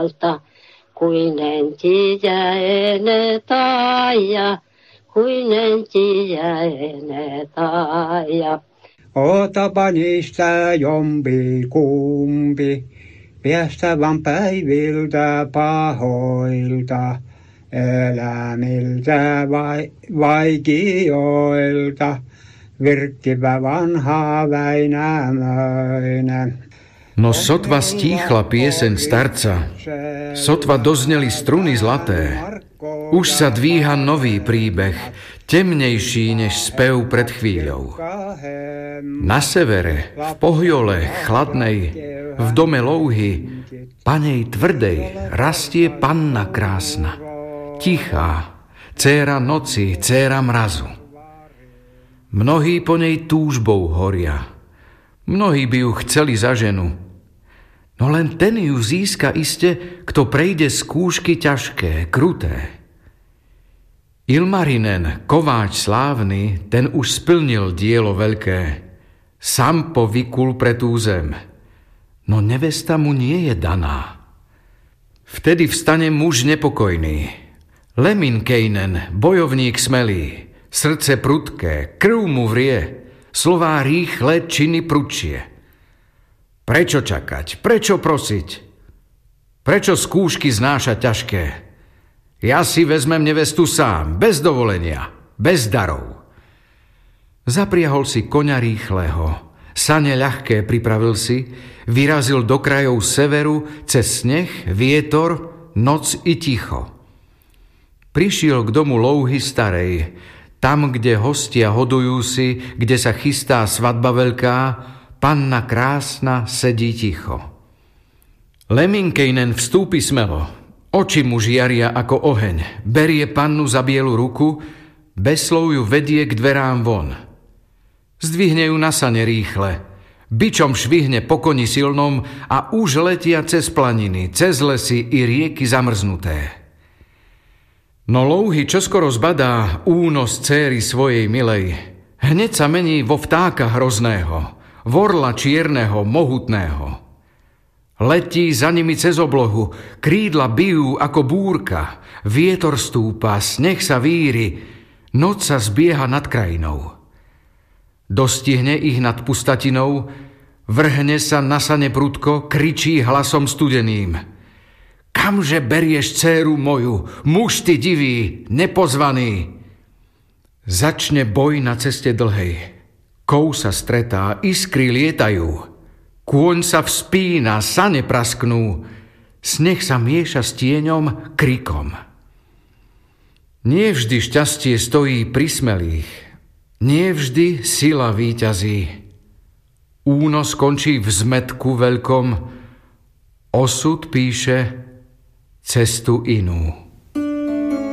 alta, kuinen tiedäne taija, kuinen tiedäne taija. Otapa niistä jompi kumpi, päästävän päiviltä pahoilta, elämiltä vaikioilta, virkkivä vanha Väinämöinen. No sotva stíchla pieseň starca, sotva dozneli struny zlaté, už sa dvíha nový príbeh, temnejší než spev pred chvíľou. Na severe, v Pohjole chladnej, v dome Louhy, panej tvrdej, rastie panna krásna, tichá, dcéra noci, dcéra mrazu. Mnohí po nej túžbou horia, mnohí by ju chceli za ženu, no len ten ju získa iste, kto prejde skúšky ťažké, kruté. Ilmarinen, kováč slávny, ten už splnil dielo veľké, sám povykul pre tú zem, no nevesta mu nie je daná. Vtedy vstane muž nepokojný, Lemminkainen, bojovník smelý, srdce prudké, krv mu vrie, slová rýchle, činy prudšie. Prečo čakať? Prečo prosiť? Prečo skúšky znášať ťažké? Ja si vezmem nevestu sám, bez dovolenia, bez darov. Zapriahol si koňa rýchleho, sane ľahké pripravil si, vyrazil do krajov severu, cez sneh, vietor, noc i ticho. Prišiel k domu Louhy starej, tam, kde hostia hodujú si, kde sa chystá svadba veľká, panna krásna sedí ticho. Lemminkainen vstúpi smelo, oči mu žiaria ako oheň, berie pannu za bielu ruku, bez slov ju vedie k dverám von. Zdvihne ju na sane rýchle, bičom švihne po koni silnom a už letia cez planiny, cez lesy i rieky zamrznuté. No Louhy čoskoro zbadá únos céry svojej milej, hneď sa mení vo vtáka hrozného, vorla čierneho, mohutného. Letí za nimi cez oblohu, krídla bijú ako búrka, vietor stúpa, sneh sa víri, noc sa zbieha nad krajinou. Dostihne ich nad pustatinou, vrhne sa na sane prudko, kričí hlasom studeným. Kamže berieš dcéru moju, muž ty divý, nepozvaný? Začne boj na ceste dlhej. Kov sa stretá, iskry lietajú, kôň sa vzpína, sane prasknú, sneh sa mieša s tieňom, krikom. Nie vždy šťastie stojí pri smelých, nie vždy sila víťazí. Únos končí v zmätku veľkom, osud píše cestu inú.